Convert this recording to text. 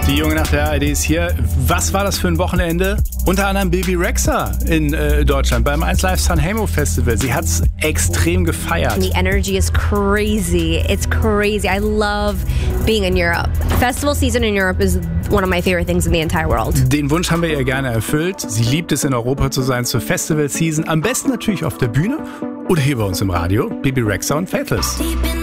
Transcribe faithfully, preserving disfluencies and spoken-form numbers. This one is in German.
Die junge Nacht der A R D ist hier. Was war das für ein Wochenende? Unter anderem Bebe Rexha in äh, Deutschland beim eins Live Sanremo Festival. Sie hat's extrem gefeiert. The energy is crazy. It's crazy. I love being in Europe. Festival season in Europe is one of my favorite things in the entire world. Den Wunsch haben wir ihr gerne erfüllt. Sie liebt es, in Europa zu sein zur Festival Season. Am besten natürlich auf der Bühne oder hier bei uns im Radio. Bebe Rexha und Faithless.